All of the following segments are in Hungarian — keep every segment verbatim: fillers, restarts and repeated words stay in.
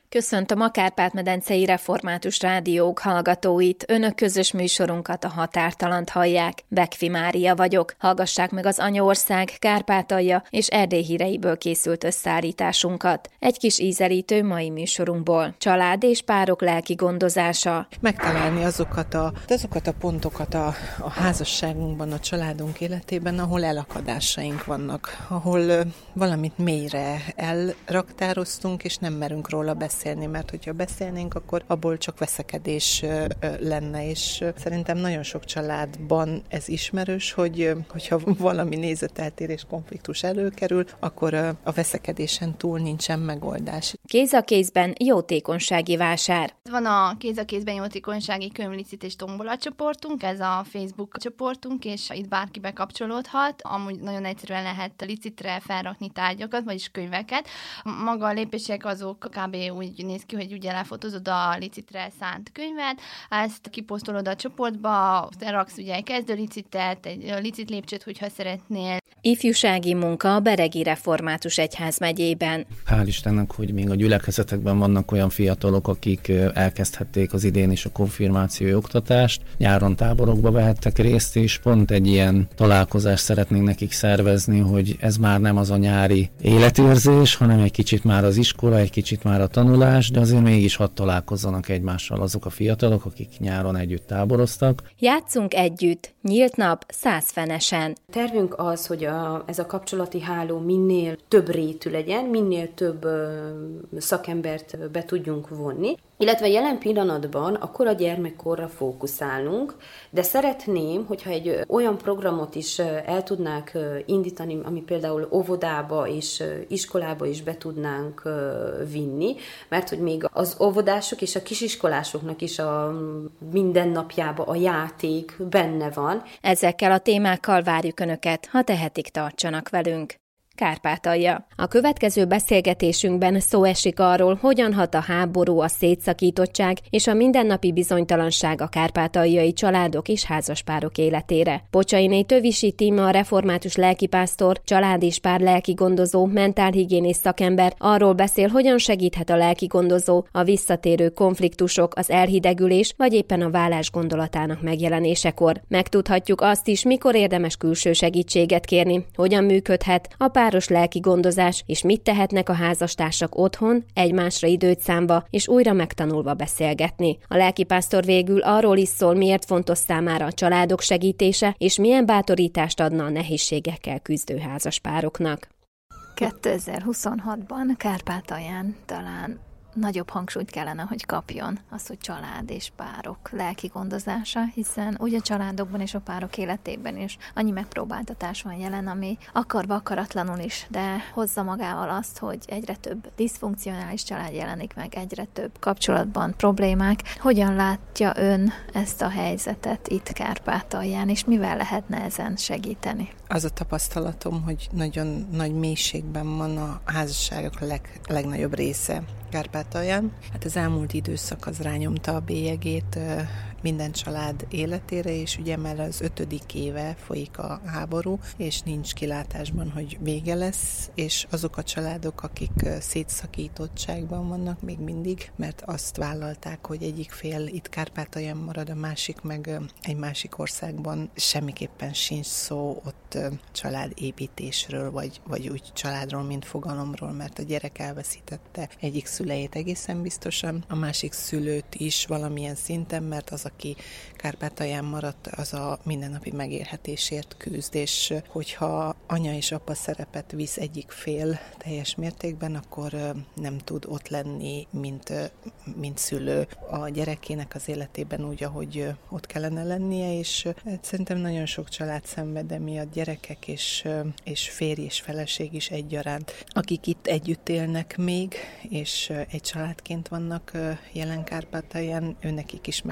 Köszöntöm a Kárpát-medencei Református Rádiók hallgatóit. Önök közös műsorunkat, a Határtalant hallják. Bekfi Mária vagyok. Hallgassák meg az Anyaország, Kárpátalja és Erdély híreiből készült összeállításunkat. Egy kis ízelítő mai műsorunkból. Család és párok lelki gondozása. Megtalálni azokat a, azokat a pontokat a, a házasságunkban, a családunk életében, ahol elakadásaink vannak, ahol valamit mélyre elraktároztunk, és nem merünk róla beszélni. Mert hogyha beszélnénk, akkor abból csak veszekedés lenne, és szerintem nagyon sok családban ez ismerős, hogy hogyha valami nézeteltérés, konfliktus előkerül, akkor a veszekedésen túl nincsen megoldás. Kéz a kézben jótékonysági vásár. Van a Kéz a kézben jótékonysági könyvlicit és tombola csoportunk, ez a Facebook csoportunk, és itt bárki bekapcsolódhat. Amúgy nagyon egyszerűen lehet licitre felrakni tárgyakat, vagyis könyveket. Maga a lépések azok kb. Úgy néz ki, hogy ugye lefotózod a licitre szánt könyvet, ezt kiposztolod a csoportba, raksz ugye egy kezdő licitet, egy licit lépcsőt, hogyha szeretnél. Ifjúsági munka a Beregi Református Egyházmegyében. Hál' Istennek, hogy még a gyülekezetekben vannak olyan fiatalok, akik elkezdhették az idén is a konfirmációi oktatást, nyáron táborokba vehettek részt, és pont egy ilyen találkozást szeretnénk nekik szervezni, hogy ez már nem az a nyári életérzés, hanem egy kicsit már az iskola, egy kicsit már a tanulás, de azért mégis hadd találkozzanak egymással azok a fiatalok, akik nyáron együtt táboroztak. Játszunk együtt, nyílt nap százfenesen. Tervünk az, hogy a, ez a kapcsolati háló minél több rétű legyen, minél több ö, szakembert be tudjunk vonni, illetve jelen pillanatban a kora gyermekkorra fókuszálunk, de szeretném, hogyha egy olyan programot is el tudnánk indítani, ami például óvodába és iskolába is be tudnánk vinni, mert hogy még az óvodások és a kisiskolásoknak is a mindennapjában a játék benne van. Ezekkel a témákkal várjuk Önöket, ha tehetik, tartsanak velünk. Kárpátalja. A következő beszélgetésünkben szó esik arról, hogyan hat a háború, a szétszakítottság és a mindennapi bizonytalanság a kárpátaljai családok és házaspárok életére. Pocsainé Tövisi Tíma, a református lelkipásztor, család és pár lelkigondozó, mentálhigiénész szakember arról beszél, hogyan segíthet a lelkigondozó a visszatérő konfliktusok, az elhidegülés vagy éppen a válás gondolatának megjelenésekor. Megtudhatjuk azt is, mikor érdemes külső segítséget kérni, hogyan működhet a páros lelki gondozás, és mit tehetnek a házastársak otthon, egymásra időt számba, és újra megtanulva beszélgetni. A lelkipásztor végül arról is szól, miért fontos számára a családok segítése, és milyen bátorítást adna a nehézségekkel küzdő házaspároknak. kétezer-huszonhatban Kárpátalján talán nagyobb hangsúlyt kellene, hogy kapjon az, hogy család és párok lelki gondozása, hiszen úgy a családokban és a párok életében is annyi megpróbáltatás van jelen, ami akarva akaratlanul is, de hozza magával azt, hogy egyre több diszfunkcionális család jelenik meg, egyre több kapcsolatban problémák. Hogyan látja ön ezt a helyzetet itt Kárpátalján, és mivel lehetne ezen segíteni? Az a tapasztalatom, hogy nagyon nagy mélységben van a házasságok leg, legnagyobb része Kárpátalján. Hát az elmúlt időszak az rányomta a bélyegét minden család életére, és ugye már az ötödik éve folyik a háború, és nincs kilátásban, hogy vége lesz, és azok a családok, akik szétszakítottságban vannak még mindig, mert azt vállalták, hogy egyik fél itt Kárpátalján marad, a másik meg egy másik országban, semmiképpen sincs szó ott családépítésről, vagy, vagy úgy családról, mint fogalomról, mert a gyerek elveszítette egyik szüleit egészen biztosan, a másik szülőt is valamilyen szinten, mert az, aki Kárpátalján maradt, az a mindennapi megélhetésért küzd, és hogyha anya és apa szerepet visz egyik fél teljes mértékben, akkor nem tud ott lenni, mint, mint szülő a gyerekének az életében úgy, ahogy ott kellene lennie, és szerintem nagyon sok család szenved emiatt, gyerekek és, és férj és feleség is egyaránt, akik itt együtt élnek még, és egy családként vannak jelen Kárpátalján, őnekik is megvannak a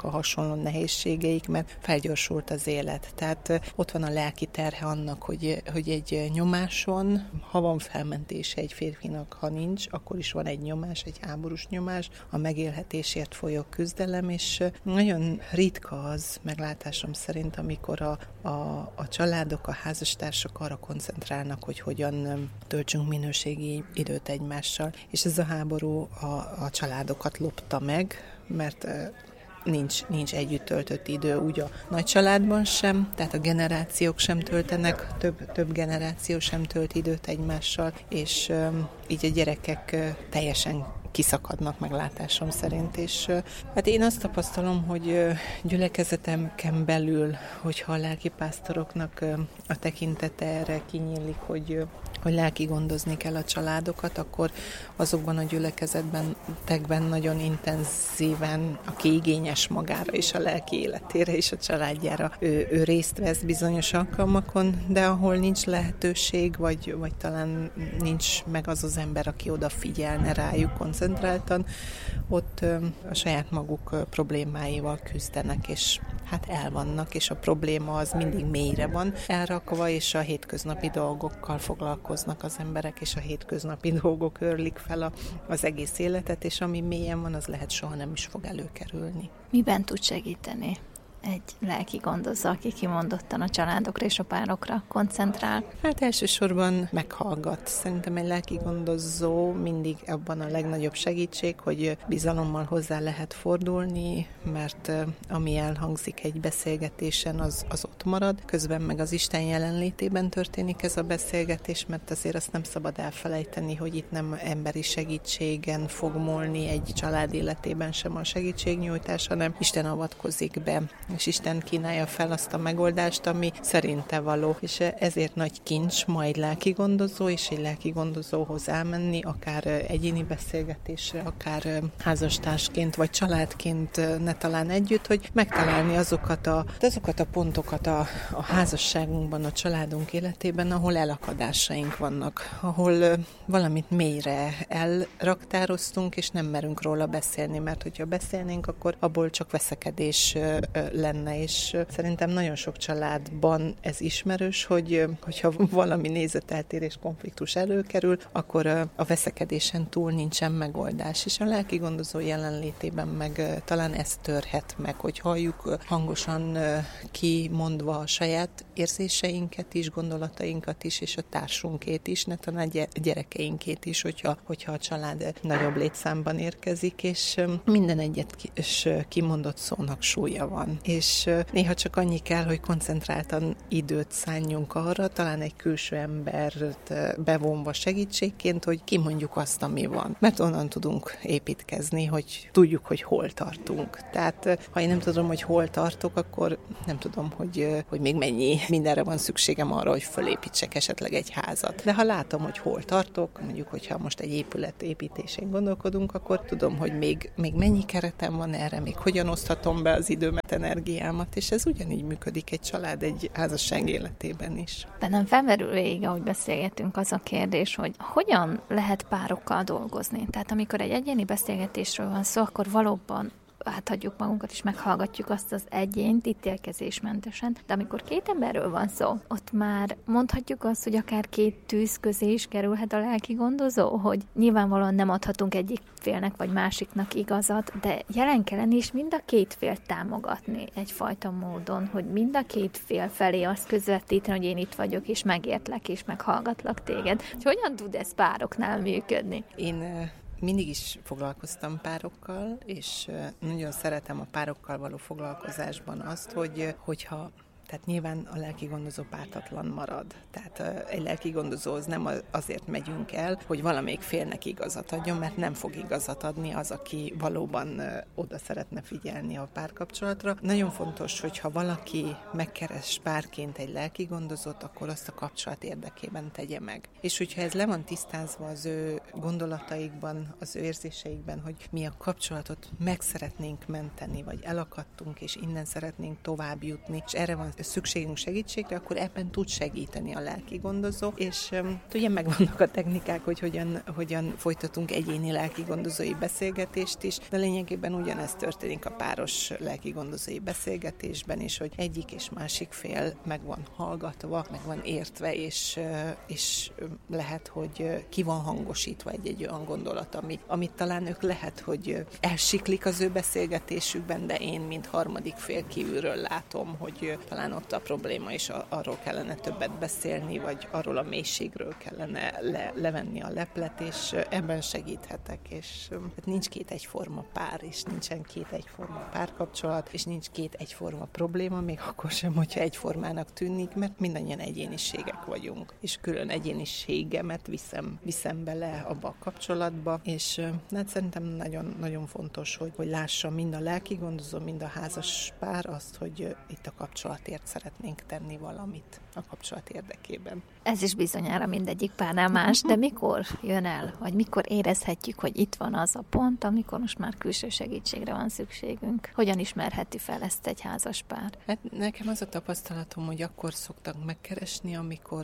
a hasonló nehézségeik, mert felgyorsult az élet. Tehát ott van a lelki terhe annak, hogy, hogy egy nyomáson, ha van felmentése egy férfinak, ha nincs, akkor is van egy nyomás, egy háborús nyomás, a megélhetésért folyó küzdelem, és nagyon ritka az, meglátásom szerint, amikor a, a, a családok, a házastársak arra koncentrálnak, hogy hogyan töltsünk minőségi időt egymással. És ez a háború a, a családokat lopta meg, mert nincs, nincs együtt töltött idő úgy a nagy családban sem, tehát a generációk sem töltenek, több, több generáció sem tölt időt egymással, és így a gyerekek teljesen kiszakadnak meglátásom szerint, és hát én azt tapasztalom, hogy gyülekezetemken belül, hogyha a lelkipásztoroknak a tekintete erre kinyílik, hogy, hogy lelki gondozni kell a családokat, akkor azokban a gyülekezetben tekben nagyon intenzíven, aki igényes magára és a lelki életére és a családjára, ő, ő részt vesz bizonyos alkalmakon, de ahol nincs lehetőség, vagy, vagy talán nincs meg az az ember, aki odafigyelne rájuk koncentráltan, ott a saját maguk problémáival küzdenek, és hát elvannak, és a probléma az mindig mélyre van elrakva, és a hétköznapi dolgokkal foglalkoznak az emberek, és a hétköznapi dolgok őrlik fel a, az egész életet, és ami mélyen van, az lehet soha nem is fog előkerülni. Miben tud segíteni egy lelki gondozó, aki kimondottan a családokra és a párokra koncentrál? Hát elsősorban meghallgat. Szerintem egy lelki gondozó mindig abban a legnagyobb segítség, hogy bizalommal hozzá lehet fordulni, mert ami elhangzik egy beszélgetésen, az, az ott marad. Közben meg az Isten jelenlétében történik ez a beszélgetés, mert azért azt nem szabad elfelejteni, hogy itt nem emberi segítségen fog múlni egy család életében sem a segítségnyújtás, hanem Isten avatkozik be, és Isten kínálja fel azt a megoldást, ami szerinte való. És ezért nagy kincs ma egy lelki gondozó, és egy lelki gondozóhoz elmenni, akár egyéni beszélgetésre, akár házastársként, vagy családként ne talán együtt, hogy megtalálni azokat a, azokat a pontokat a, a házasságunkban, a családunk életében, ahol elakadásaink vannak, ahol valamit mélyre elraktároztunk, és nem merünk róla beszélni, mert hogyha beszélnénk, akkor abból csak veszekedés lenne, és szerintem nagyon sok családban ez ismerős, hogy hogyha valami nézeteltérés, konfliktus előkerül, akkor a veszekedésen túl nincsen megoldás, és a lelki gondozó jelenlétében meg talán ez törhet meg, hogy halljuk hangosan kimondva a saját érzéseinket is, gondolatainkat is, és a társunkét is, ne talán a gyerekeinkét is, hogyha, hogyha a család nagyobb létszámban érkezik, és minden egyet kimondott szónak súlya van. És néha csak annyi kell, hogy koncentráltan időt szánjunk arra, talán egy külső embert bevonva segítségként, hogy kimondjuk azt, ami van. Mert onnan tudunk építkezni, hogy tudjuk, hogy hol tartunk. Tehát ha én nem tudom, hogy hol tartok, akkor nem tudom, hogy, hogy még mennyi mindenre van szükségem arra, hogy fölépítsek esetleg egy házat. De ha látom, hogy hol tartok, mondjuk, hogyha most egy épület építésén gondolkodunk, akkor tudom, hogy még, még mennyi keretem van erre, még hogyan oszthatom be az időmet, energiámat, és ez ugyanígy működik egy család, egy házasság életében is. Bennem felmerül végig, ahogy beszélgetünk, az a kérdés, hogy hogyan lehet párokkal dolgozni. Tehát amikor egy egyéni beszélgetésről van szó, akkor valóban áthagyjuk magunkat, és meghallgatjuk azt az egyént ítélkezésmentesen. De amikor két emberről van szó, ott már mondhatjuk azt, hogy akár két tűz közé is kerülhet a lelki gondozó, hogy nyilvánvalóan nem adhatunk egyik félnek vagy másiknak igazat, de jelen kell lenni is mind a két fél támogatni egyfajta módon, hogy mind a két fél felé azt közvetíteni, hogy én itt vagyok, és megértlek, és meghallgatlak téged. Hogy hogyan tud ez pároknál működni? Én mindig is foglalkoztam párokkal, és nagyon szeretem a párokkal való foglalkozásban azt, hogy hogyha Tehát nyilván a lelki gondozó pártatlan marad. Tehát egy lelki gondozóhoz nem azért megyünk el, hogy valamelyik félnek igazat adjon, mert nem fog igazat adni az, aki valóban oda szeretne figyelni a párkapcsolatra. Nagyon fontos, hogyha valaki megkeres párként egy lelki gondozót, akkor azt a kapcsolat érdekében tegye meg. És hogyha ez le van tisztázva az ő gondolataikban, az ő érzéseikben, hogy mi a kapcsolatot meg szeretnénk menteni, vagy elakadtunk, és innen szeretnénk tovább jutni, és erre van szükségünk segítségre, akkor ebben tud segíteni a lelki gondozó, és ugye megvannak a technikák, hogy hogyan, hogyan folytatunk egyéni lelki gondozói beszélgetést is, de lényegében ugyanez történik a páros lelki gondozói beszélgetésben is, hogy egyik és másik fél meg van hallgatva, meg van értve, és, és lehet, hogy ki van hangosítva egy-egy olyan gondolat, ami, amit talán ők lehet, hogy elsiklik az ő beszélgetésükben, de én, mint harmadik fél kívülről látom, hogy talán ott a probléma, és arról kellene többet beszélni, vagy arról a mélységről kellene le, levenni a leplet, és ebben segíthetek, és hát nincs két egyforma pár, és nincsen két egyforma párkapcsolat, és nincs két egyforma probléma, még akkor sem, hogyha egyformának tűnik, mert mindannyian egyéniségek vagyunk, és külön egyéniségemet viszem, viszem bele abba a kapcsolatba, és hát szerintem nagyon, nagyon fontos, hogy, hogy lássa mind a lelki gondozó, mind a házas pár azt, hogy itt a kapcsolatért szeretnénk tenni valamit a kapcsolat érdekében. Ez is bizonyára mindegyik párnál más, de mikor jön el, vagy mikor érezhetjük, hogy itt van az a pont, amikor most már külső segítségre van szükségünk? Hogyan ismerheti fel ezt egy házas pár? Hát nekem az a tapasztalatom, hogy akkor szoktak megkeresni, amikor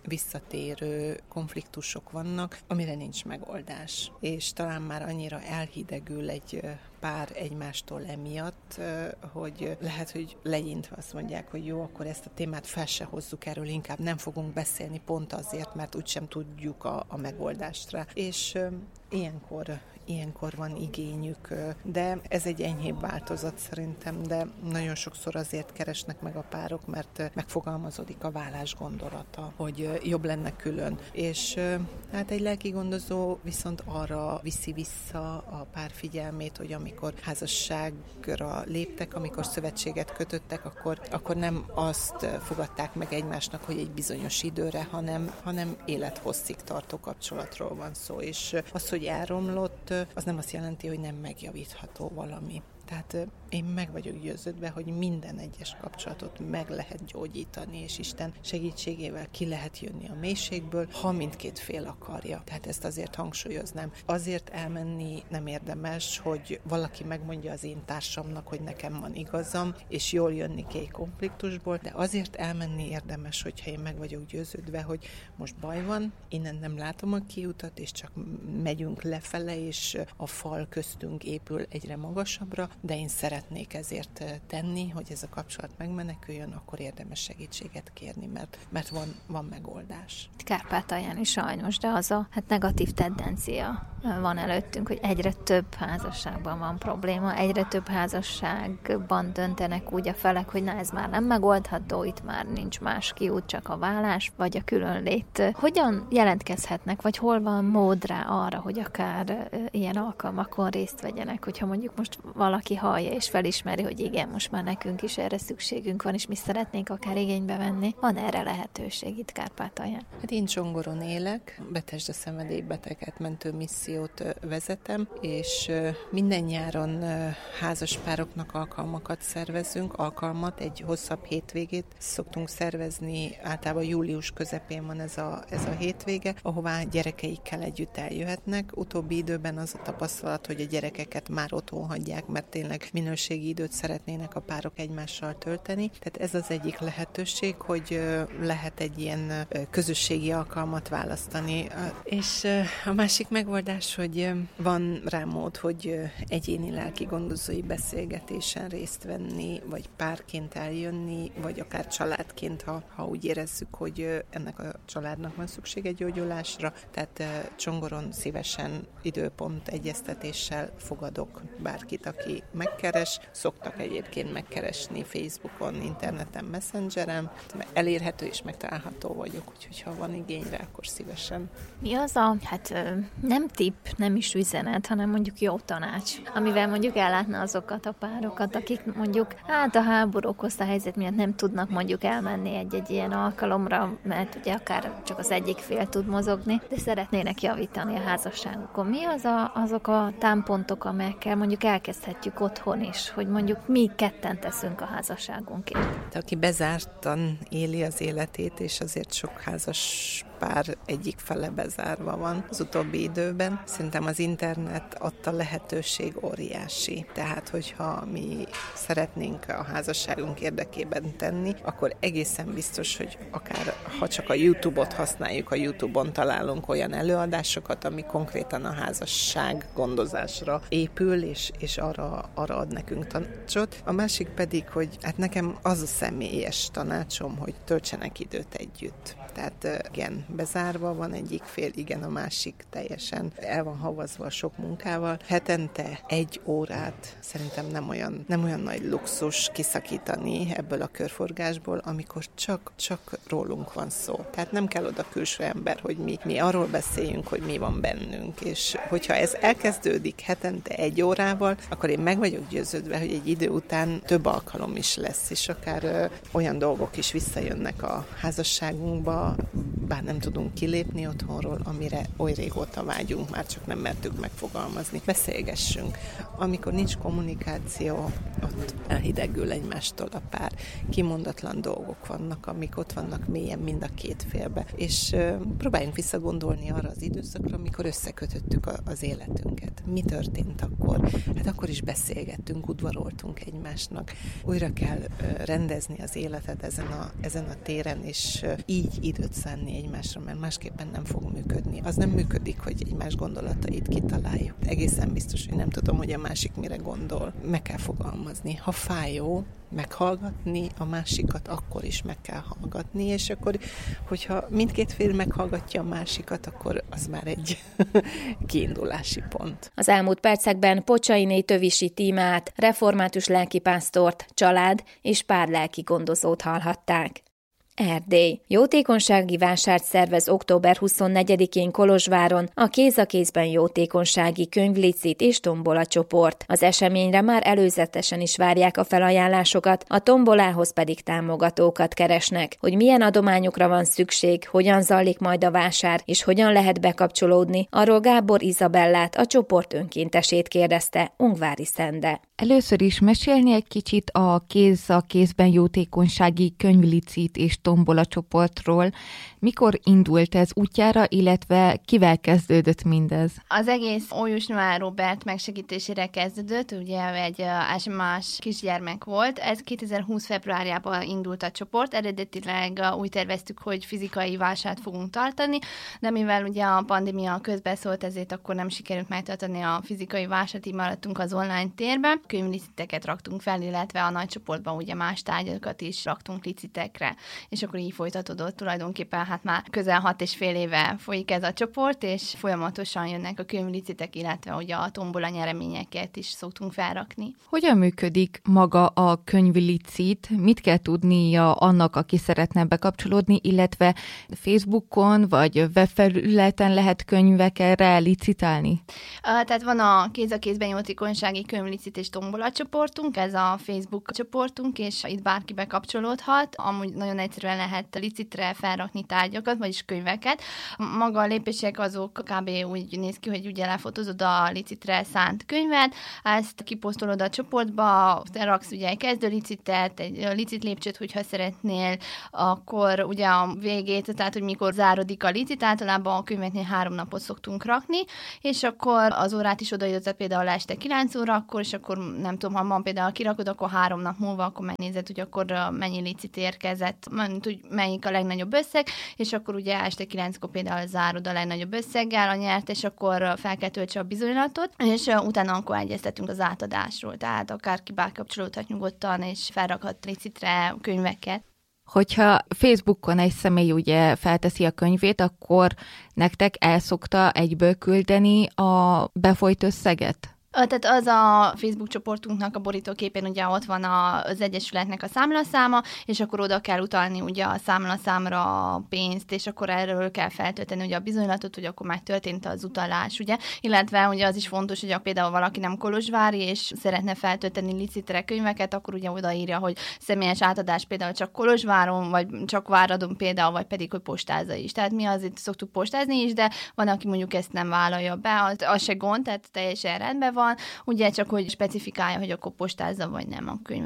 visszatérő konfliktusok vannak, amire nincs megoldás. És talán már annyira elhidegül egy pár egymástól emiatt, hogy lehet, hogy legyintve azt mondják, hogy jó, akkor ezt a témát fel se hozzuk, erről inkább nem fogunk beszélni pont azért, mert úgysem tudjuk a, a megoldást rá. És ilyenkor, ilyenkor van igényük, de ez egy enyhébb változat szerintem, de nagyon sokszor azért keresnek meg a párok, mert megfogalmazódik a válás gondolata, hogy jobb lenne külön. És hát egy lelki gondozó viszont arra viszi vissza a pár figyelmét, hogy amikor házasságra léptek, amikor szövetséget kötöttek, akkor, akkor nem azt fogadták meg egymásnak, hogy egy bizonyos időre, hanem, hanem élethosszig tartó kapcsolatról van szó. És az, hogy elromlott, az nem azt jelenti, hogy nem megjavítható valami. Tehát én meg vagyok győződve, hogy minden egyes kapcsolatot meg lehet gyógyítani, és Isten segítségével ki lehet jönni a mélységből, ha mindkét fél akarja. Tehát ezt azért hangsúlyoznám. Azért elmenni nem érdemes, hogy valaki megmondja az én társamnak, hogy nekem van igazam, és jól jönni ki egy konfliktusból, de azért elmenni érdemes, hogyha én meg vagyok győződve, hogy most baj van, innen nem látom a kiutat, és csak megyünk lefele, és a fal köztünk épül egyre magasabbra, de én szeretnék ezért tenni, hogy ez a kapcsolat megmeneküljön, akkor érdemes segítséget kérni, mert, mert van, van megoldás. Kárpátalján is sajnos, de az a hát negatív tendencia van előttünk, hogy egyre több házasságban van probléma, egyre több házasságban döntenek úgy a felek, hogy na ez már nem megoldható, itt már nincs más kiút, csak a válás, vagy a különlét. Hogyan jelentkezhetnek, vagy hol van mód rá arra, hogy akár ilyen alkalmakon részt vegyenek, hogyha mondjuk most valaki hallja és felismeri, hogy igen, most már nekünk is erre szükségünk van, és mi szeretnénk akár igénybe venni. Van erre lehetőség itt Kárpátalján? Hát én Csongoron élek, Bethesda szenvedéllybeteget mentő missziót vezetem, és minden nyáron házaspároknak alkalmakat szervezünk, alkalmat, egy hosszabb hétvégét szoktunk szervezni, általában július közepén van ez a, ez a hétvége, ahová gyerekeikkel együtt eljöhetnek. Utóbbi időben az a tapasztalat, hogy a gyerekeket már otthon hagyják, mert tényleg minőségi időt szeretnének a párok egymással tölteni. Tehát ez az egyik lehetőség, hogy lehet egy ilyen közösségi alkalmat választani. És a másik megoldás, hogy van rá mód, hogy egyéni lelki gondozói beszélgetésen részt venni, vagy párként eljönni, vagy akár családként, ha, ha úgy érezzük, hogy ennek a családnak van szüksége gyógyulásra. Tehát Csongoron szívesen időpont egyeztetéssel fogadok bárkit, aki megkeres. Szoktak egyébként megkeresni Facebookon, interneten, Messengeren. Elérhető és megtalálható vagyok, úgyhogy ha van igényre, akkor szívesen. Mi az a, hát nem tipp, nem is üzenet, hanem mondjuk jó tanács, amivel mondjuk ellátna azokat a párokat, akik mondjuk hát a háború okozta helyzet miatt nem tudnak mondjuk elmenni egy-egy ilyen alkalomra, mert ugye akár csak az egyik fél tud mozogni, de szeretnének javítani a házasságukon. Mi az a, azok a támpontok, amelyekkel mondjuk elkezdhetjük otthon is, hogy mondjuk mi ketten teszünk a házasságunkért? De aki bezártan éli az életét, és azért sok házas pár egyik fele bezárva van az utóbbi időben. Szerintem az internet adta lehetőség óriási. Tehát, hogyha mi szeretnénk a házasságunk érdekében tenni, akkor egészen biztos, hogy akár ha csak a YouTube-ot használjuk, a YouTube-on találunk olyan előadásokat, ami konkrétan a házasság gondozásra épül, és, és arra, arra ad nekünk tanácsot. A másik pedig, hogy hát nekem az a személyes tanácsom, hogy töltsenek időt együtt. Tehát igen, bezárva van egyik fél, igen, a másik teljesen el van havazva sok munkával. Hetente egy órát szerintem nem olyan, nem olyan nagy luxus kiszakítani ebből a körforgásból, amikor csak, csak rólunk van szó. Tehát nem kell oda külső ember, hogy mi, mi arról beszéljünk, hogy mi van bennünk. És hogyha ez elkezdődik hetente egy órával, akkor én meg vagyok győződve, hogy egy idő után több alkalom is lesz, és akár ö, olyan dolgok is visszajönnek a házasságunkba, bár nem tudunk kilépni otthonról, amire oly régóta vágyunk, már csak nem mertük megfogalmazni. Beszélgessünk. Amikor nincs kommunikáció, ott elhidegül egymástól a pár. Kimondatlan dolgok vannak, amik ott vannak mélyen mind a két félbe. És uh, próbáljunk visszagondolni arra az időszakra, amikor összekötöttük a, az életünket. Mi történt akkor? Hát akkor is beszélgettünk, udvaroltunk egymásnak. Újra kell uh, rendezni az életet ezen a, ezen a téren, és uh, így időt szánni egymásra, mert másképpen nem fog működni. Az nem működik, hogy egymás gondolatait kitaláljuk. Egészen biztos, hogy nem tudom, hogy a másik mire gondol. Meg kell fogalmazni. Ha fájó, meghallgatni a másikat, akkor is meg kell hallgatni, és akkor, hogyha mindkét fél meghallgatja a másikat, akkor az már egy kiindulási pont. Az elmúlt percekben Pocsainé Tövisi Tímát, református lelkipásztort, család és pár lelki gondozót hallhatták. Erdély. Jótékonysági vásárt szervez október huszonnegyedikén Kolozsváron a Kéz a kézben jótékonysági könyvlicit és tombola csoport. Az eseményre már előzetesen is várják a felajánlásokat, a tombolához pedig támogatókat keresnek. Hogy milyen adományokra van szükség, hogyan zajlik majd a vásár, és hogyan lehet bekapcsolódni, arról Gábor Izabellát, a csoport önkéntesét kérdezte Ungvári Szende. Először is mesélni egy kicsit a Kéz a kézben jótékonysági könyvlicit és tombola csoportról. Mikor indult ez útjára, illetve kivel kezdődött mindez? Az egész Ójus Noár Róbert megsegítésére kezdődött, ugye egy ásmás kisgyermek volt. Ez kétezer-húsz februárjában indult a csoport. Eredetileg úgy terveztük, hogy fizikai vásárt fogunk tartani, de mivel ugye a pandémia közbeszólt, ezért akkor nem sikerült megtartani a fizikai vásárt, így maradtunk az online térben. Könyvliciteket raktunk fel, illetve a nagy csoportban ugye más tárgyakat is raktunk licitekre, és akkor így folytatódott tulajdonképpen, hát már közel hat és fél éve folyik ez a csoport, és folyamatosan jönnek a könyvlicitek, illetve ugye a tombola nyereményeket is szoktunk felrakni. Hogyan működik maga a könyvlicit? Mit kell tudnia annak, aki szeretne bekapcsolódni, illetve Facebookon vagy webfelületen lehet könyvekre licitálni? Tehát van a Kéz a kézben jótékonysági könyvlicit és tombola csoportunk, ez a Facebook csoportunk, és itt bárki bekapcsolódhat. Amúgy nagyon egyszerűen lehet licitre felrakni tárgyakat, vagyis könyveket. Maga a lépések azok kb. Úgy néz ki, hogy ugye lefotózod a licitre szánt könyvet, ezt kiposztolod a csoportba, raksz ugye egy kezdőlicitet, egy licit lépcsőt, hogyha szeretnél, akkor ugye a végét, tehát hogy mikor zárodik a licit, általában a könyveknél három napot szoktunk rakni, és akkor az órát is odaírod például este kilenc órakor, és akkor nem tudom, ha van például kirakod, akkor három nap múlva, akkor megnézed, hogy akkor mennyi licit érkezett, hogy melyik a legnagyobb összeg, és akkor ugye este kilenckor például zárod a legnagyobb összeggel a nyert, és akkor fel kell töltse a bizonylatot, és utána akkor egyeztetünk az átadásról, tehát akárki bekapcsolódhat nyugodtan, és felrakhat licitre könyveket. Hogyha Facebookon egy személy ugye felteszi a könyvét, akkor nektek el szokta egyből küldeni a befolyt összeget? Tehát az a Facebook csoportunknak a borítóképén ugye ott van az Egyesületnek a számlaszáma, és akkor oda kell utalni ugye a számlaszámra a pénzt, és akkor erről kell feltölteni ugye a bizonylatot, hogy akkor már történt az utalás, ugye? Illetve ugye az is fontos, hogy például valaki nem kolozsvári, és szeretne feltölteni licitre könyveket, akkor ugye odaírja, hogy személyes átadás például csak Kolozsváron, vagy csak Váradon például, vagy pedig, hogy postázza is. Tehát mi azért szoktuk postázni is, de van, aki mondjuk ezt nem vállalja be, az, az se gond, tehát teljesen rendben van, ugye csak hogy specifikálja, hogy akkor postázza vagy nem a könyvet.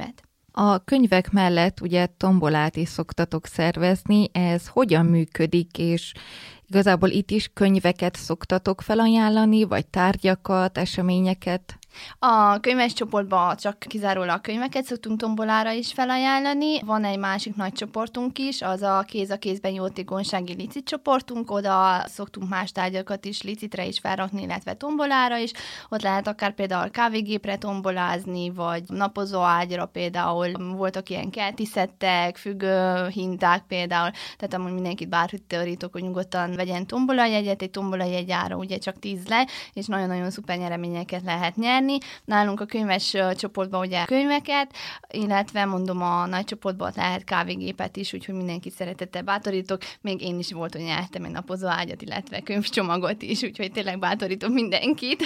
A könyvek mellett ugye tombolát is szoktatok szervezni, ez hogyan működik, és igazából itt is könyveket szoktatok felajánlani, vagy tárgyakat, eseményeket? A könyves csoportban csak kizárólag könyveket szoktunk tombolára is felajánlani. Van egy másik nagy csoportunk is, az a kéz a kézben jótékonysági licit csoportunk, oda szoktunk más tárgyakat is licitre is felrakni, illetve tombolára is. Ott lehet akár például kávégépre tombolázni, vagy napozó ágyra például. Voltak ilyen kerti szettek, függő hinták például, tehát amúgy mindenkit bárhogy teorítok, hogy nyugodtan vegyen tombolajegyet, egy tombolajegy ára ugye csak tíz le, és nagyon-nagyon szuper nyereményeket lehet nyerni. Nálunk a könyves csoportban ugye könyveket, illetve mondom a nagy csoportban lehet kávégépet is, úgyhogy mindenkit szeretettel bátorítok. Még én is volt, hogy nyertem egy napozó ágyat, illetve könyvcsomagot is, úgyhogy tényleg bátorítom mindenkit.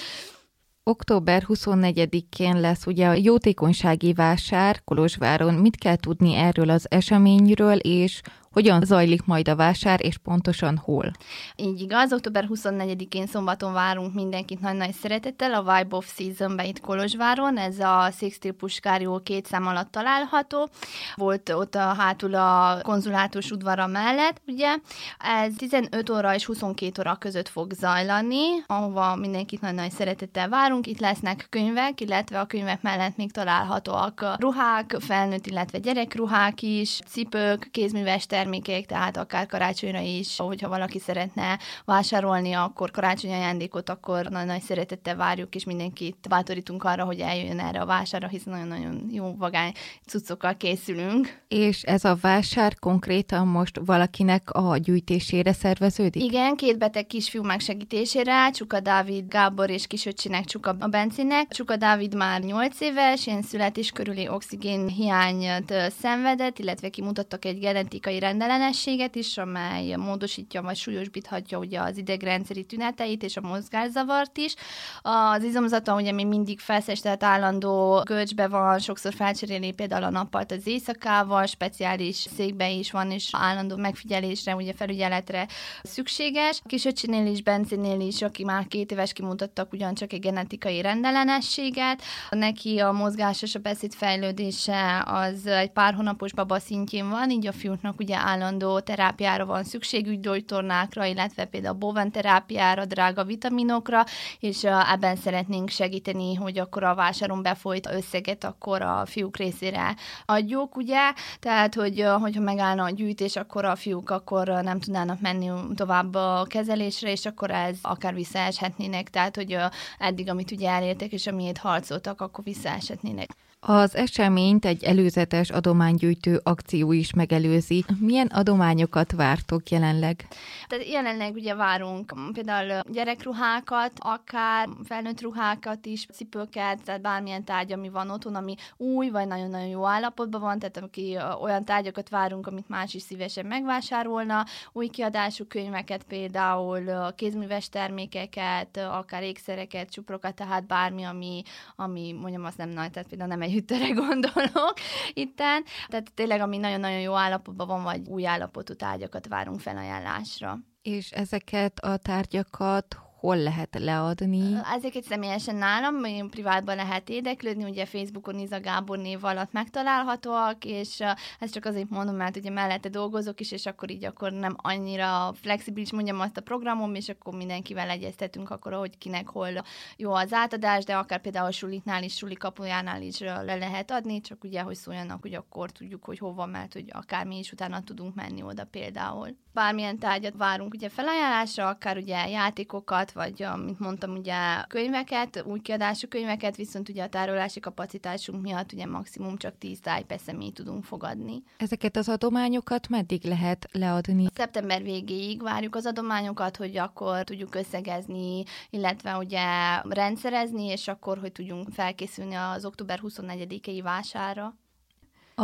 október huszonnegyedikén lesz ugye a jótékonysági vásár Kolozsváron. Mit kell tudni erről az eseményről, és hogyan zajlik majd a vásár, és pontosan hol? Így igaz, október huszonnegyedikén szombaton várunk mindenkit nagy-nagy szeretettel a Vibe of Season-be itt Kolozsváron, ez a Sixtil Puskár két szám alatt található. Volt ott a hátul a konzulátus udvara mellett, ugye. Ez tizenöt óra és huszonkét óra között fog zajlani, ahova mindenkit nagy-nagy szeretettel várunk. Itt lesznek könyvek, illetve a könyvek mellett még találhatóak ruhák, felnőtt, illetve gyerekruhák is, cipők, kézműves termékek, tehát akár karácsonyra is, hogyha valaki szeretne vásárolni, akkor karácsonyi ajándékot, akkor nagy-nagy szeretettel várjuk, és mindenkit bátorítunk arra, hogy eljöjjön erre a vásárra, hiszen nagyon-nagyon jó vagány cuccokkal készülünk. És ez a vásár konkrétan most valakinek a gyűjtésére szerveződik? Igen, két beteg kisfiú megsegítésére, Csuka Dávid Gábor és kisöccsinek, Csuka a Bencinek. Csuka Dávid már nyolc éves, ilyen születés körüli oxigén hiányt szenvedett, illetve kimutattak egy genetikai rendellenességet is, amely módosítja vagy súlyosbíthatja ugye az idegrendszeri tüneteit és a mozgászavart is. Az izomzata ugye még mindig feszes, tehát állandó görcsbe van, sokszor felcseréli például a nappalt az éjszakával, speciális székbe is van, és állandó megfigyelésre, ugye felügyeletre szükséges. Kisöcsinél is, Bencinél is, aki már két éves, kimutattak ugyancsak egy genetikai rendellenességet. Neki a mozgás és a beszéd fejlődése az egy pár hónapos baba szintjén van, így a fiúknak ugye állandó terápiára van szükség, ügygyógytornákra, illetve például boven terápiára, drága vitaminokra, és ebben szeretnénk segíteni, hogy akkor a vásáron befolyt összeget akkor a fiúk részére adjuk, ugye? Tehát, hogy hogyha megállna a gyűjtés, akkor a fiúk akkor nem tudnának menni tovább a kezelésre, és akkor ez akár visszaeshetnének, tehát, hogy eddig, amit ugye elértek, és amiért harcoltak, akkor visszaeshetnének. Az eseményt egy előzetes adománygyűjtő akció is megelőzi. Milyen adományokat vártok jelenleg? Tehát jelenleg ugye várunk például gyerekruhákat, akár felnőtt ruhákat is, cipőket, tehát bármilyen tárgy, ami van otthon, ami új, vagy nagyon-nagyon jó állapotban van, tehát aki olyan tárgyakat várunk, amit más is szívesen megvásárolna, új kiadású könyveket például, kézműves termékeket, akár ékszereket, csuprokat, tehát bármi, ami, ami mondjam, azt nem nagy, tehát például nem egy hűtőre gondolok itten. Tehát tényleg, ami nagyon-nagyon jó állapotban van, vagy új állapotú tárgyakat várunk felajánlásra. És ezeket a tárgyakat hol lehet leadni? Ezeket személyesen nálam, én privátban lehet érdeklődni, ugye Facebookon Iza Gábor név alatt megtalálhatóak, és ezt csak azért mondom, mert ugye mellette dolgozok is, és akkor így akkor nem annyira flexibilis, mondjam azt a programom, és akkor mindenkivel egyeztetünk akkor, hogy kinek hol jó az átadás, de akár például a suliknál is, suli kapujánál is le lehet adni, csak ugye, hogy szóljanak, hogy akkor tudjuk, hogy hova, mert hogy akár mi is utána tudunk menni oda például. Bármilyen tárgyat várunk ugye felajánlásra, akár ugye játékokat, vagy, amit mondtam, ugye könyveket, új kiadású könyveket, viszont ugye a tárolási kapacitásunk miatt ugye maximum csak tíz tárgy per személy tudunk fogadni. Ezeket az adományokat meddig lehet leadni? Szeptember végéig várjuk az adományokat, hogy akkor tudjuk összegezni, illetve ugye rendszerezni, és akkor, hogy tudjunk felkészülni az október huszonnegyedikei vásárra. A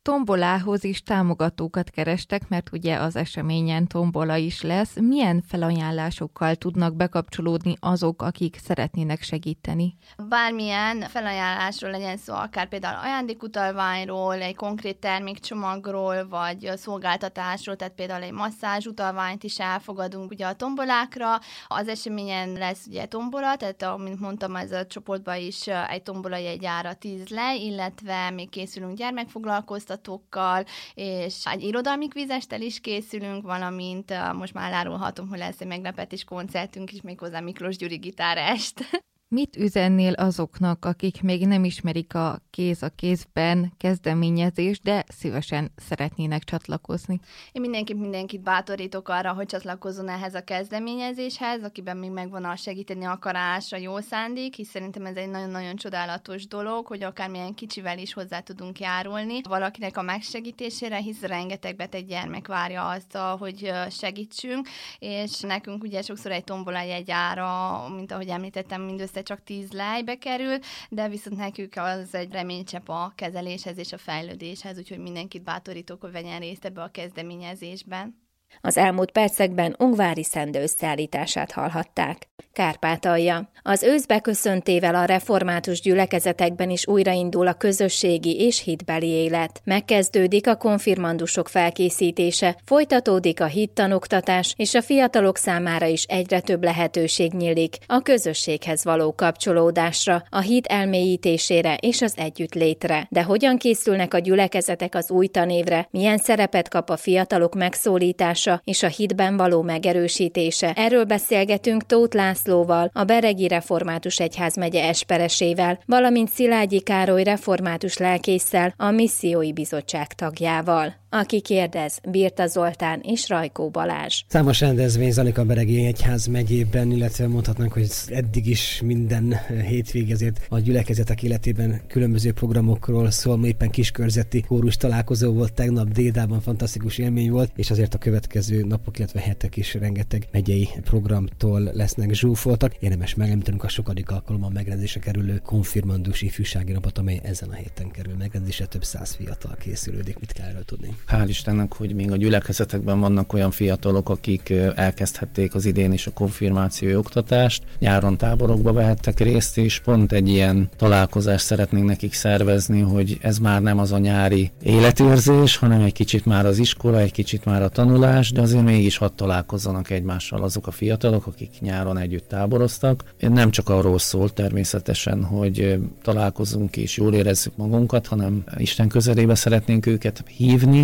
tombolához is támogatókat kerestek, mert ugye az eseményen tombola is lesz. Milyen felajánlásokkal tudnak bekapcsolódni azok, akik szeretnének segíteni? Bármilyen felajánlásról legyen szó, akár például ajándékutalványról, egy konkrét termékcsomagról, vagy szolgáltatásról, tehát például egy masszázsutalványt is elfogadunk ugye a tombolákra. Az eseményen lesz ugye tombola, tehát amint mondtam, ez a csoportban is egy tombola jegyára tíz le, illetve még készülünk gyermekfoglalkoztatókkal, és egy irodalmi kvízesttel is készülünk, valamint most már elárulhatom, hogy lesz egy meglepetés koncertünk is, méghozzá Miklós Gyuri gitárest. Mit üzennél azoknak, akik még nem ismerik a Kéz a kézben kezdeményezést, de szívesen szeretnének csatlakozni? Én mindenképp mindenkit bátorítok arra, hogy csatlakozzon ehhez a kezdeményezéshez, akiben még megvan a segíteni akarás, a jó szándék, hisz szerintem ez egy nagyon-nagyon csodálatos dolog, hogy akármilyen kicsivel is hozzá tudunk járulni valakinek a megsegítésére, hisz rengeteg beteg gyermek várja azt, hogy segítsünk, és nekünk ugye sokszor egy tombola jegyára, mint ahogy említettem, mindössze csak tíz lejbe kerül, de viszont nekük az egy reménycsepp a kezeléshez és a fejlődéshez, úgyhogy mindenkit bátorítok, hogy vegyen részt ebbe a kezdeményezésben. Az elmúlt percekben Ungvári Szendő összeállítását hallhatták. Kárpátalja. Az ősz beköszöntével a református gyülekezetekben is újraindul a közösségi és hitbeli élet. Megkezdődik a konfirmandusok felkészítése, folytatódik a hittanoktatás, és a fiatalok számára is egyre több lehetőség nyílik a közösséghez való kapcsolódásra, a hit elmélyítésére és az együttlétre. De hogyan készülnek a gyülekezetek az új tanévre, milyen szerepet kap a fiatalok megszólítása és a hitben való megerősítése? Erről beszélgetünk Tóth Lászlóval, a Beregi Református Egyházmegye esperesével, valamint Szilágyi Károly református lelkésszel, a Missziói Bizottság tagjával. Aki kérdez, Birta Zoltán és Rajkó Balázs. Számos rendezvény zajlik a Beregi Egyházmegyében, illetve mondhatnánk, hogy eddig is minden hétvég ezért a gyülekezetek életében különböző programokról szól. Éppen kiskörzeti kórus találkozó volt tegnap Dédában, fantasztikus élmény volt, és azért a következő napok, illetve hetek is rengeteg megyei programtól lesznek zsúfoltak. Érdemes megemlítenünk a sokadik alkalommal megrendezésre kerülő konfirmandus ifjúsági napot, amely ezen a héten kerül megrendezésre, több száz fiatal készülődik. Mit kell erről tudni? Hál' Istennek, hogy még a gyülekezetekben vannak olyan fiatalok, akik elkezdhették az idén is a konfirmációi oktatást, nyáron táborokba vehettek részt, és pont egy ilyen találkozást szeretnénk nekik szervezni, hogy ez már nem az a nyári életérzés, hanem egy kicsit már az iskola, egy kicsit már a tanulás, de azért mégis hadd találkozzanak egymással azok a fiatalok, akik nyáron együtt táboroztak. Nem csak arról szól természetesen, hogy találkozunk és jól érezzük magunkat, hanem Isten közelébe szeretnénk őket hívni,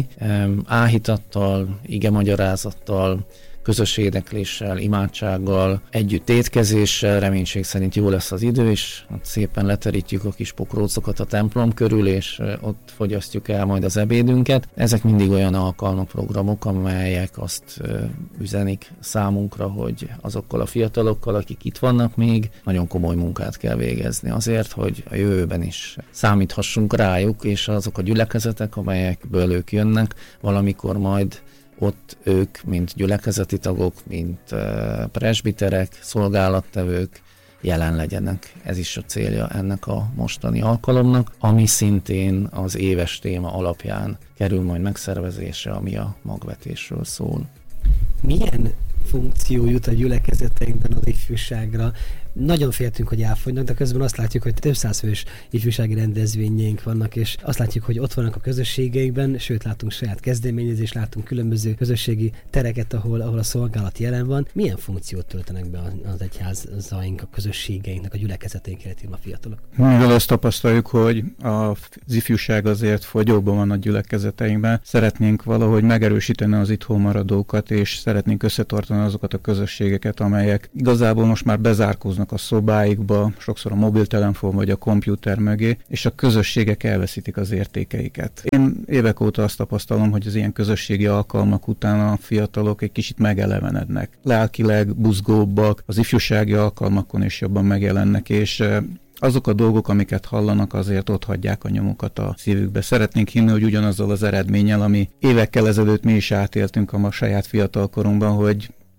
áhítattal, igemagyarázattal, közös énekléssel, imádsággal, együtt étkezéssel, reménység szerint jó lesz az idő, és ott szépen leterítjük a kis pokrócokat a templom körül, és ott fogyasztjuk el majd az ebédünket. Ezek mindig olyan alkalmak, programok, amelyek azt üzenik számunkra, hogy azokkal a fiatalokkal, akik itt vannak még, nagyon komoly munkát kell végezni azért, hogy a jövőben is számíthassunk rájuk, és azok a gyülekezetek, amelyekből ők jönnek, valamikor majd ott ők, mint gyülekezeti tagok, mint uh, presbiterek, szolgálattevők jelen legyenek. Ez is a célja ennek a mostani alkalomnak, ami szintén az éves téma alapján kerül majd megszervezésre, ami a magvetésről szól. Milyen funkció jut a gyülekezeteinkben az ifjúságra? Nagyon féltünk, hogy elfogynak, de közben azt látjuk, hogy több száz fős ifjúsági rendezvényeink vannak, és azt látjuk, hogy ott vannak a közösségeikben, sőt látunk saját kezdeményezést, látunk különböző közösségi tereket, ahol, ahol a szolgálat jelen van. Milyen funkciót töltenek be az egyházaink, a közösségeinknek, a gyülekezeteink életében a fiatalok? Mivel azt tapasztaljuk, hogy az ifjúság azért fogyóban van a gyülekezeteinkben, szeretnénk valahogy megerősíteni az itthon maradókat, és szeretnénk összetartani azokat a közösségeket, amelyek igazából most már bezárkóznak a szobáikba, sokszor a mobiltelefon vagy a kompjúter mögé, és a közösségek elveszítik az értékeiket. Én évek óta azt tapasztalom, hogy az ilyen közösségi alkalmak után a fiatalok egy kicsit megelevenednek. Lelkileg buzgóbbak, az ifjúsági alkalmakon is jobban megjelennek, és azok a dolgok, amiket hallanak, azért ott hagyják a nyomukat a szívükbe. Szeretnénk hinni, hogy ugyanazzal az eredménnyel, ami évekkel ezelőtt mi is átéltünk a saját fiatalkorunkban, hogy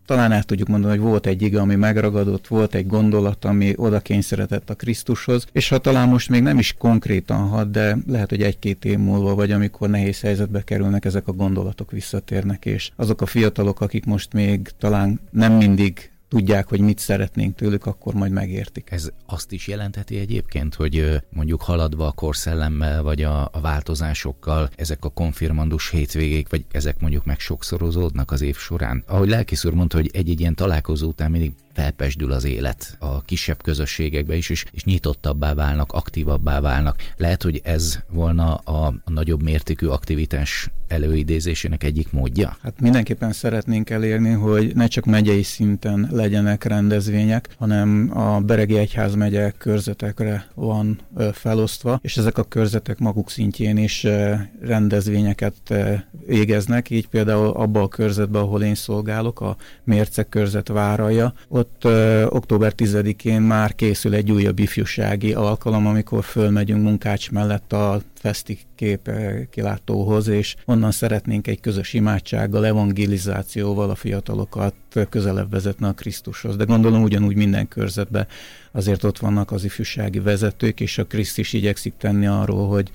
talán át tudjuk mondani, hogy volt egy ige, ami megragadott, volt egy gondolat, ami oda kényszerített a Krisztushoz, és ha talán most még nem is konkrétan hat, de lehet, hogy egy-két év múlva, vagy amikor nehéz helyzetbe kerülnek, ezek a gondolatok visszatérnek, és azok a fiatalok, akik most még talán nem mindig tudják, hogy mit szeretnénk tőlük, akkor majd megértik. Ez azt is jelentheti egyébként, hogy mondjuk haladva a korszellemmel, vagy a, a változásokkal ezek a konfirmandus hétvégék, vagy ezek mondjuk meg sokszorozódnak az év során. Ahogy lelkész úr mondta, hogy egy-egy ilyen találkozó után mindig felpesdül az élet a kisebb közösségekbe is, és, és nyitottabbá válnak, aktívabbá válnak. Lehet, hogy ez volna a, a nagyobb mértékű aktivitás előidézésének egyik módja? Hát mindenképpen szeretnénk elérni, hogy ne csak megyei szinten legyenek rendezvények, hanem a Beregi Egyházmegye körzetekre van ö, felosztva, és ezek a körzetek maguk szintjén is ö, rendezvényeket ö, végeznek, így például abban a körzetben, ahol én szolgálok, a Mérce körzet Váralja, ott ö, október tizedikén már készül egy újabb ifjúsági alkalom, amikor fölmegyünk Munkács mellett a Feszti kép kilátóhoz, és onnan szeretnénk egy közös imádsággal, evangelizációval a fiatalokat közelebb vezetni a Krisztushoz. De gondolom ugyanúgy minden körzetben azért ott vannak az ifjúsági vezetők, és a Krisztus igyekszik tenni arról, hogy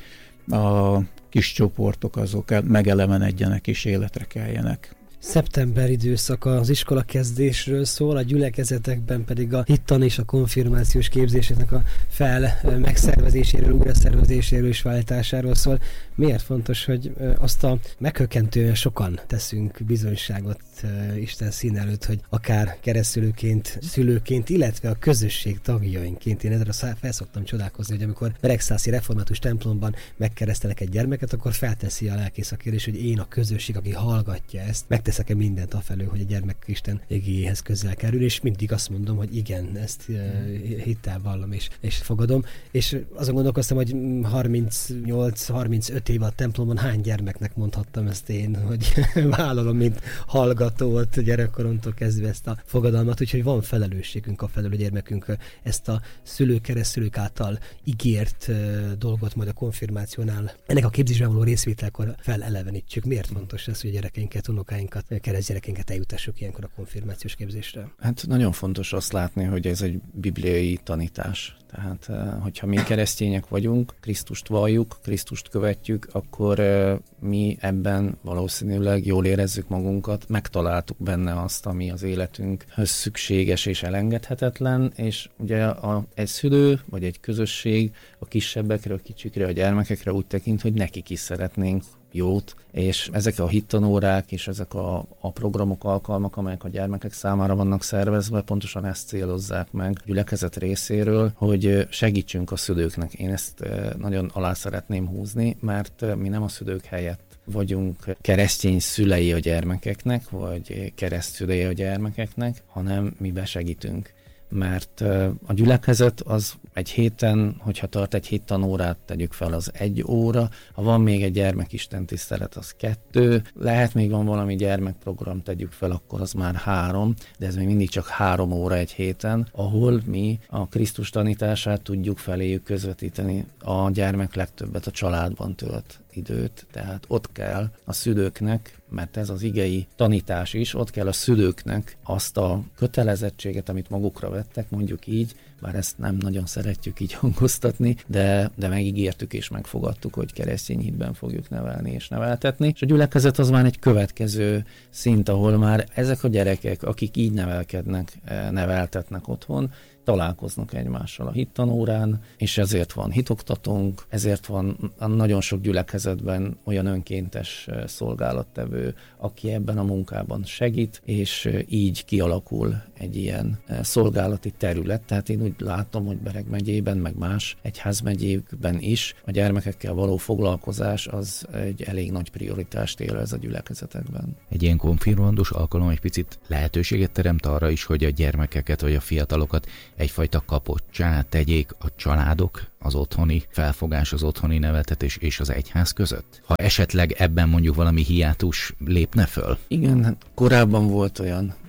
a kis csoportok azok megelevenedjenek és életre keljenek. Szeptember időszak az iskola kezdésről szól, a gyülekezetekben pedig a hittan és a konfirmációs képzéseknek a fel megszervezéséről, újraszervezéséről és váltásáról szól. Miért fontos, hogy azt a meghökkentően sokan teszünk bizonyságot Isten szín előtt, hogy akár keresztülőként, szülőként, illetve a közösség tagjainként. Én ezzel felszoktam csodálkozni, hogy amikor Beregszászi református templomban megkeresztelek egy gyermeket, akkor felteszi a lelkész a kérdés, hogy én a közösség, aki hallgatja ezt, megteszek-e mindent afelől, hogy a gyermek Isten igéjéhez közel kerül, és mindig azt mondom, hogy igen, ezt uh, hittel vallom és, és fogadom. És azon gondolkoztam, hogy harmincnyolc harmincöt év a templomon hány gyermeknek mondhattam ezt én, hogy vállalom, mint hallgató volt gyerekkoromtól kezdve ezt a fogadalmat, úgyhogy van felelősségünk a felől, a gyermekünk ezt a szülők, keresztülők által ígért uh, dolgot majd a konfirmációnál, ennek a képzésben való részvételkor felelevenítsük. Miért fontos ez, hogy a gyerekeinket, unokáinkat, keresztgyerekeinket eljutassuk ilyenkor a konfirmációs képzésre? Hát nagyon fontos azt látni, hogy ez egy bibliai tanítás. Tehát, hogyha mi keresztények vagyunk, Krisztust valljuk, Krisztust követjük, akkor mi ebben valószínűleg jól érezzük magunkat, megtaláltuk benne azt, ami az életünkhöz szükséges és elengedhetetlen, és ugye a, egy szülő vagy egy közösség a kisebbekre, a kicsikre, a gyermekekre úgy tekint, hogy nekik is szeretnénk jót, és ezek a hittanórák és ezek a, a programok, alkalmak, amelyek a gyermekek számára vannak szervezve, pontosan ezt célozzák meg a gyülekezet részéről, hogy segítsünk a szülőknek. Én ezt nagyon alá szeretném húzni, mert mi nem a szülők helyett vagyunk keresztény szülei a gyermekeknek, vagy keresztszülei a gyermekeknek, hanem mi besegítünk. Mert a gyülekezet az egy héten, hogyha tart egy hittanórát, tegyük fel, az egy óra, ha van még egy gyermekisten tisztelet, az kettő, lehet még van valami gyermekprogram, tegyük fel, akkor az már három, de ez még mindig csak három óra egy héten, ahol mi a Krisztus tanítását tudjuk feléjük közvetíteni. A gyermek legtöbbet a családban tölt időt, tehát ott kell a szülőknek, mert ez az igei tanítás is, ott kell a szülőknek azt a kötelezettséget, amit magukra vettek, mondjuk így, bár ezt nem nagyon szeretjük így hangoztatni, de, de megígértük és megfogadtuk, hogy keresztény hitben fogjuk nevelni és neveltetni. És a gyülekezet az már egy következő szint, ahol már ezek a gyerekek, akik így nevelkednek, neveltetnek otthon, találkoznak egymással a hittanórán, és ezért van hitoktatónk, ezért van nagyon sok gyülekezetben olyan önkéntes szolgálattevő, aki ebben a munkában segít, és így kialakul egy ilyen szolgálati terület. Tehát én úgy látom, hogy Bereg megyében, meg más egyházmegyékben is a gyermekekkel való foglalkozás az egy elég nagy prioritást élvez a gyülekezetekben. Egy ilyen konfirmandus alkalom egy picit lehetőséget teremt arra is, hogy a gyermekeket vagy a fiatalokat egyfajta kapottá tegyék a családok, az otthoni felfogás, az otthoni neveltetés és az egyház között? Ha esetleg ebben mondjuk valami hiátus lépne föl? Igen, korábban volt olyan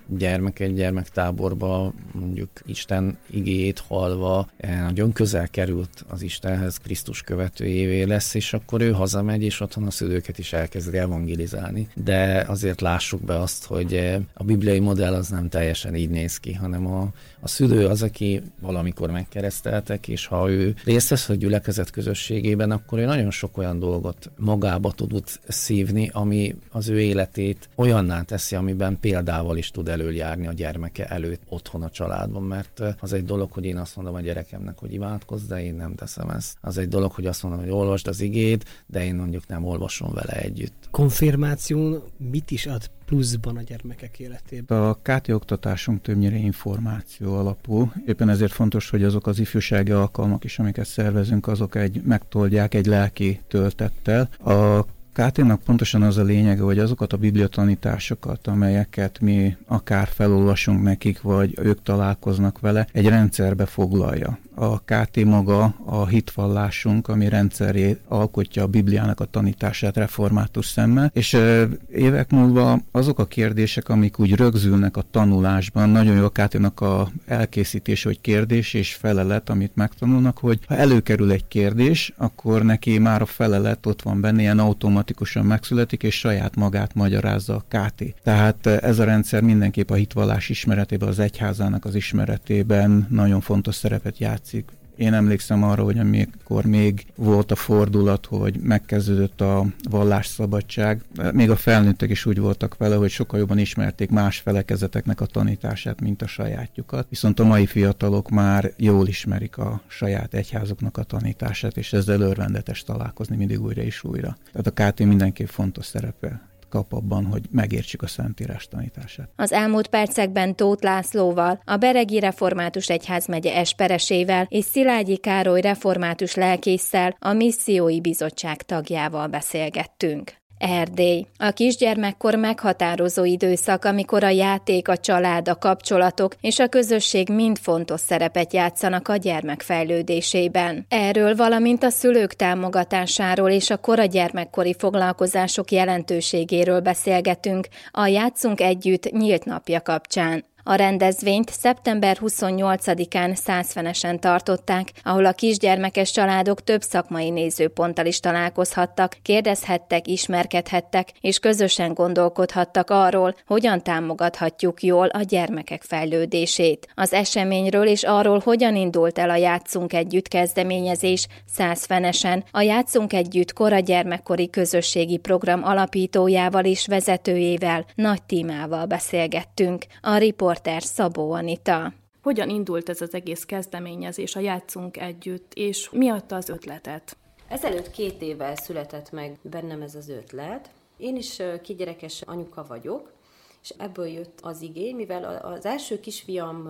gyermek egy gyermektáborba mondjuk Isten igéjét hallva nagyon közel került az Istenhez, Krisztus követőjévé lesz, és akkor ő hazamegy, és otthon a szülőket is elkezdi evangelizálni. De azért lássuk be azt, hogy a bibliai modell az nem teljesen így néz ki, hanem a, a szülő az, aki valamikor megkereszteltek, és ha ő részt vesz a gyülekezet közösségében, akkor ő nagyon sok olyan dolgot magába tud szívni, ami az ő életét olyanná teszi, amiben példával is tud előjárni a gyermeke előtt otthon a családban, mert az egy dolog, hogy én azt mondom a gyerekemnek, hogy imádkozz, de én nem teszem ezt. Az egy dolog, hogy azt mondom, hogy olvasd az igét, de én mondjuk nem olvasom vele együtt. Konfirmáció mit is ad pluszban a gyermekek életében? A ká té oktatásunk többnyire információ alapú. Éppen ezért fontos, hogy azok az ifjúsági alkalmak is, amiket szervezünk, azok egy megtoldják egy lelki töltettel. A ká té-nak pontosan az a lényege, hogy azokat a bibliatanításokat, amelyeket mi akár felolvasunk nekik, vagy ők találkoznak vele, egy rendszerbe foglalja. A ká té maga a hitvallásunk, ami rendszerét alkotja a Bibliának a tanítását református szemmel, és évek múlva azok a kérdések, amik úgy rögzülnek a tanulásban, nagyon jó a ká té-nak a elkészítés, hogy kérdés és felelet, amit megtanulnak, hogy ha előkerül egy kérdés, akkor neki már a felelet ott van benne, ilyen automatikusan megszületik, és saját magát magyarázza a ká té. Tehát ez a rendszer mindenképp a hitvallás ismeretében, az egyházának az ismeretében nagyon fontos szerepet játszik. Én emlékszem arra, hogy amikor még volt a fordulat, hogy megkezdődött a vallásszabadság, még a felnőttek is úgy voltak vele, hogy sokkal jobban ismerték más felekezeteknek a tanítását, mint a sajátjukat. Viszont a mai fiatalok már jól ismerik a saját egyházoknak a tanítását, és ezzel örvendetes találkozni mindig újra és újra. Tehát a ká té mindenképp fontos szerepe kap abban, hogy megértsük a Szentírás tanítását. Az elmúlt percekben Tóth Lászlóval, a Beregi Református Egyházmegye esperesével és Szilágyi Károly református lelkésszel, a Missziói Bizottság tagjával beszélgettünk. Erdély. A kisgyermekkor meghatározó időszak, amikor a játék, a család, a kapcsolatok és a közösség mind fontos szerepet játszanak a gyermek fejlődésében. Erről, valamint a szülők támogatásáról és a kora gyermekkori foglalkozások jelentőségéről beszélgetünk a Játszunk Együtt nyílt napja kapcsán. A rendezvényt szeptember huszonnyolcadikán Szászfenesen tartották, ahol a kisgyermekes családok több szakmai nézőponttal is találkozhattak, kérdezhettek, ismerkedhettek, és közösen gondolkodhattak arról, hogyan támogathatjuk jól a gyermekek fejlődését. Az eseményről és arról, hogyan indult el a Játszunk Együtt kezdeményezés Szászfenesen, a Játszunk Együtt kora gyermekkori közösségi program alapítójával és vezetőjével, Nagy Tímával beszélgettünk. A riporter Szabó Anita. Hogyan indult ez az egész kezdeményezés, a Játszunk Együtt, és mi adta az ötletet? Ezelőtt két évvel született meg bennem ez az ötlet. Én is kisgyerekes anyuka vagyok, és ebből jött az igény, mivel az első kisfiam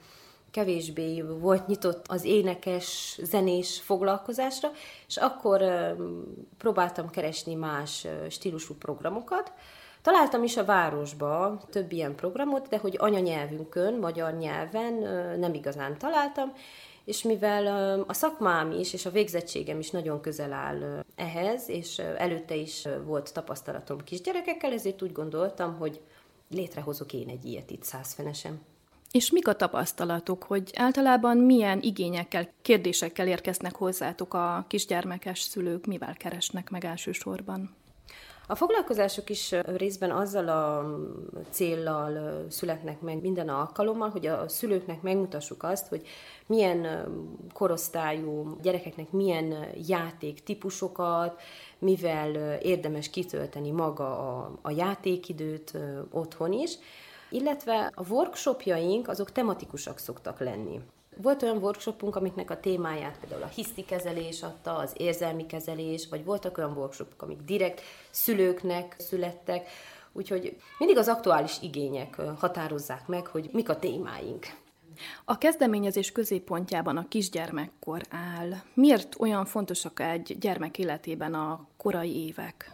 kevésbé volt nyitott az énekes, zenés foglalkozásra, és akkor próbáltam keresni más stílusú programokat. Találtam is a városba több ilyen programot, de hogy anyanyelvünkön, magyar nyelven nem igazán találtam, és mivel a szakmám is, és a végzettségem is nagyon közel áll ehhez, és előtte is volt tapasztalatom kisgyerekekkel, ezért úgy gondoltam, hogy létrehozok én egy ilyet itt Szászfenesen. És mik a tapasztalatok, hogy általában milyen igényekkel, kérdésekkel érkeznek hozzátok a kisgyermekes szülők, mivel keresnek meg elsősorban? A foglalkozások is részben azzal a céllal születnek meg minden alkalommal, hogy a szülőknek megmutassuk azt, hogy milyen korosztályú gyerekeknek milyen játéktípusokat, mivel érdemes kitölteni maga a, a játékidőt otthon is, illetve a workshopjaink azok tematikusak szoktak lenni. Volt olyan workshopunk, amiknek a témáját például a hiszti kezelés adta, az érzelmi kezelés, vagy voltak olyan workshopok, amik direkt szülőknek születtek, úgyhogy mindig az aktuális igények határozzák meg, hogy mik a témáink. A kezdeményezés középpontjában a kisgyermekkor áll. Miért olyan fontosak egy gyermek életében a korai évek?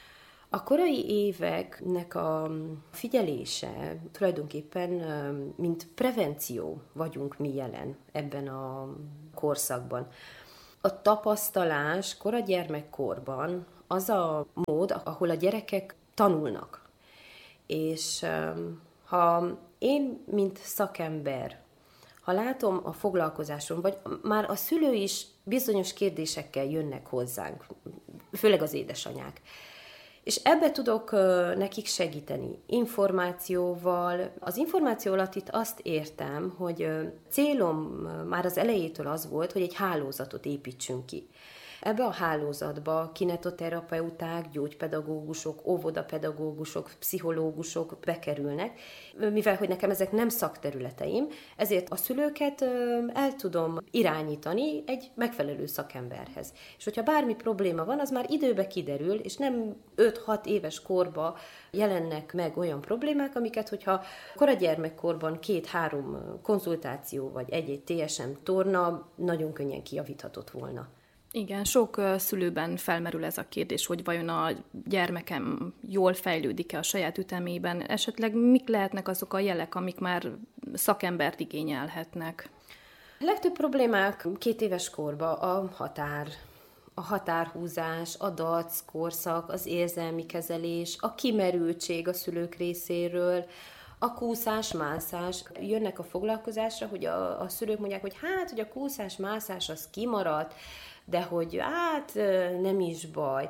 A korai éveknek a figyelése tulajdonképpen, mint prevenció vagyunk mi jelen ebben a korszakban. A tapasztalás kora gyermekkorban az a mód, ahol a gyerekek tanulnak. És ha Én, mint szakember, ha látom a foglalkozáson, vagy már a szülő is bizonyos kérdésekkel jönnek hozzánk, főleg az édesanyák, és ebbe tudok nekik segíteni információval. Az információ alatt itt azt értem, hogy célom már az elejétől az volt, hogy egy hálózatot építsünk ki. Ebbe a hálózatba kinetoterapeuták, gyógypedagógusok, óvodapedagógusok, pszichológusok bekerülnek, mivel hogy nekem ezek nem szakterületeim, ezért a szülőket el tudom irányítani egy megfelelő szakemberhez. És hogyha bármi probléma van, az már időbe kiderül, és nem öt-hat éves korba jelennek meg olyan problémák, amiket, hogyha koragyermekkorban két-három konzultáció vagy egy-egy té es em torna nagyon könnyen kijavíthatott volna. Igen, sok szülőben felmerül ez a kérdés, hogy vajon a gyermekem jól fejlődik-e a saját ütemében, esetleg mik lehetnek azok a jelek, amik már szakembert igényelhetnek? A legtöbb problémák két éves korban a határ, a határhúzás, a dac korszak, az érzelmi kezelés, a kimerültség a szülők részéről, a kúszás, mászás. Jönnek a foglalkozásra, hogy a, a szülők mondják, hogy hát, hogy a kúszás, mászás az kimaradt, de hogy hát nem is baj.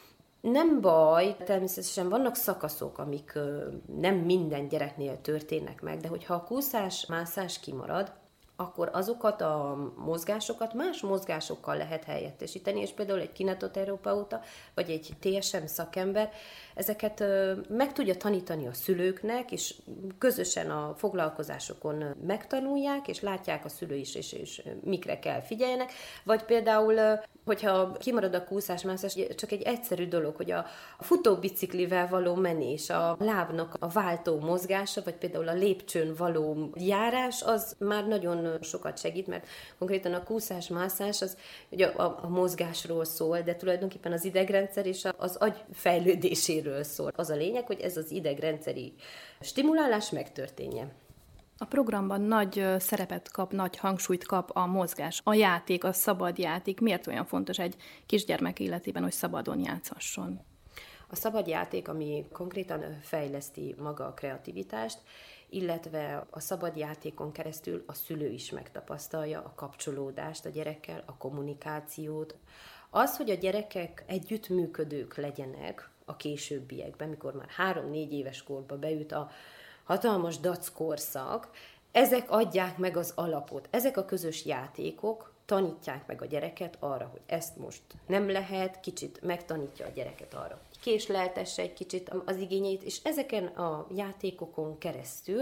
Nem baj, természetesen vannak szakaszok, amik nem minden gyereknél történnek meg, de hogyha a kúszás, mászás kimarad, akkor azokat a mozgásokat más mozgásokkal lehet helyettesíteni, és például egy kinetoterapeuta, vagy egy té es em szakember ezeket meg tudja tanítani a szülőknek, és közösen a foglalkozásokon megtanulják, és látják a szülő is, és, és mikre kell figyeljenek. Vagy például, hogyha kimarad a kúszás-mászás, csak egy egyszerű dolog, hogy a futóbiciklivel való menés, a lábnak a váltó mozgása, vagy például a lépcsőn való járás, az már nagyon sokat segít, mert konkrétan a kúszás-mászás az ugye a, a mozgásról szól, de tulajdonképpen az idegrendszer és az agy fejlődéséről szól. Az a lényeg, hogy ez az idegrendszeri stimulálás megtörténjen. A programban nagy szerepet kap, nagy hangsúlyt kap a mozgás, a játék, a szabad játék. Miért olyan fontos egy kisgyermek életében, hogy szabadon játszhasson? A szabad játék, ami konkrétan fejleszti maga a kreativitást, illetve a szabad játékon keresztül a szülő is megtapasztalja a kapcsolódást a gyerekkel, a kommunikációt. Az, hogy a gyerekek együttműködők legyenek a későbbiekben, mikor már három-négy éves korba beüt a hatalmas dac korszak, ezek adják meg az alapot. Ezek a közös játékok tanítják meg a gyereket arra, hogy ezt most nem lehet, kicsit megtanítja a gyereket arra, hogy késleltesse egy kicsit az igényeit, és ezeken a játékokon keresztül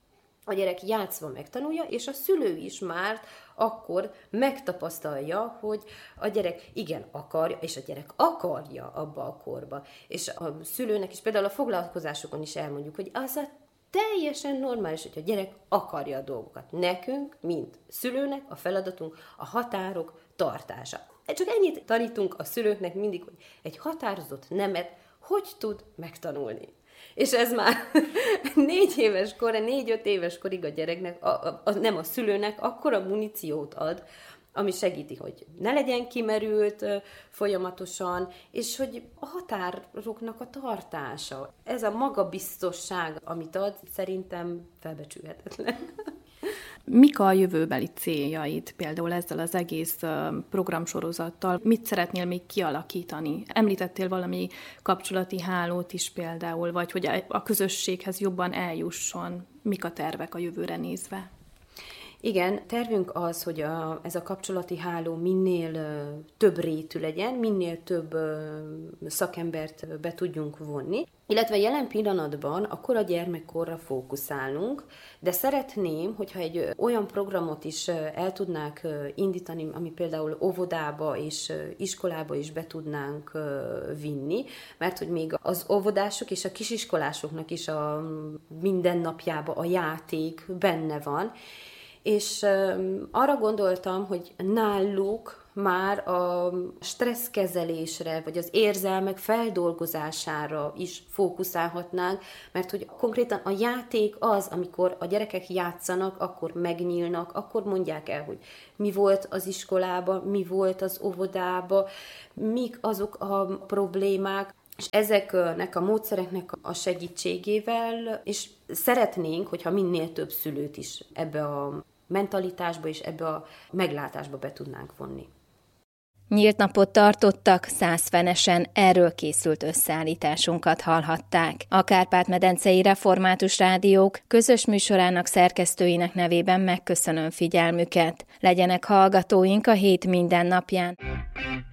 a gyerek játszva megtanulja, és a szülő is már akkor megtapasztalja, hogy a gyerek igen akarja, és a gyerek akarja abba a korba. És a szülőnek is például a foglalkozásokon is elmondjuk, hogy az a teljesen normális, hogy a gyerek akarja a dolgokat. Nekünk, mint szülőnek a feladatunk a határok tartása. Csak ennyit tanítunk a szülőknek mindig, hogy egy határozott nemet hogy tud megtanulni. És ez már négy éves kor, négy-öt éves korig a gyereknek, a, a, a, nem a szülőnek, akkora muníciót ad, ami segíti, hogy ne legyen kimerült folyamatosan, és hogy a határoknak a tartása. Ez a magabiztosság, amit ad, szerintem felbecsülhetetlen. Mik a jövőbeli céljaid például ezzel az egész programsorozattal? Mit szeretnél még kialakítani? Említettél valami kapcsolati hálót is például, vagy hogy a közösséghez jobban eljusson. Mik a tervek a jövőre nézve? Igen, tervünk az, hogy a, ez a kapcsolati háló minél uh, több rétű legyen, minél több uh, szakembert be tudjunk vonni, illetve jelen pillanatban a kora gyermekkorra fókuszálunk, de szeretném, hogyha egy uh, olyan programot is uh, el tudnánk uh, indítani, ami például óvodába és uh, iskolába is be tudnánk uh, vinni, mert hogy még az óvodások és a kisiskolásoknak is a mindennapjában a játék benne van, és um, arra gondoltam, hogy náluk már a stresszkezelésre, vagy az érzelmek feldolgozására is fókuszálhatnánk, mert hogy konkrétan a játék az, amikor a gyerekek játszanak, akkor megnyílnak, akkor mondják el, hogy mi volt az iskolában, mi volt az óvodában, mik azok a problémák, És ezeknek a módszereknek a segítségével, és szeretnénk, hogyha minél több szülőt is ebbe a mentalitásba és ebbe a meglátásba be tudnánk vonni. Nyílt napot tartottak, százfenesen, erről készült összeállításunkat hallhatták. A Kárpát-medencei Református Rádiók közös műsorának szerkesztőinek nevében megköszönöm figyelmüket. Legyenek hallgatóink a hét minden napján.